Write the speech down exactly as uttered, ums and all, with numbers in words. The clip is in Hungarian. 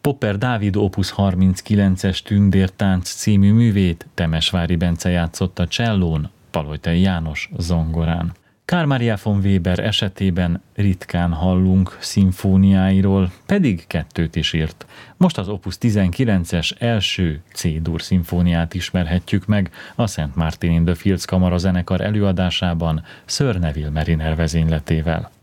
Popper Dávid opus harminckilences Tündértánc című művét Temesvári Bence játszotta csellón, Palotai János zongorán. Carl Maria von Weber esetében ritkán hallunk szimfóniáiról, pedig kettőt is írt. Most az opus tizenkilences első C-dur szimfóniát ismerhetjük meg a Saint Martin in the Fields kamarazenekar előadásában Sir Neville Mariner vezényletével.